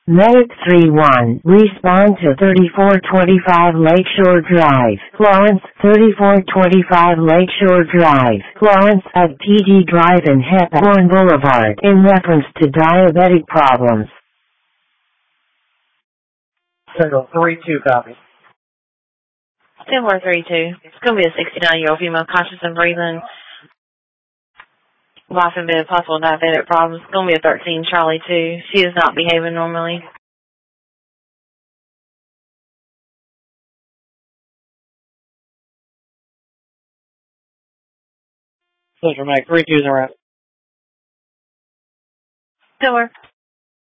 Medic 3-1, respond to 3425 Lakeshore Drive, Florence, 3425 Lakeshore Drive, Florence at PD Drive and Hepburn Boulevard in reference to diabetic problems. Central 3-2 copy. 10-4-3-2. It's going to be a 69-year-old female conscious and breathing. Life and bed, possible diabetic problems. It's going to be a 13 Charlie 2. She is not behaving normally. Central Mac 3-2's around. Still work.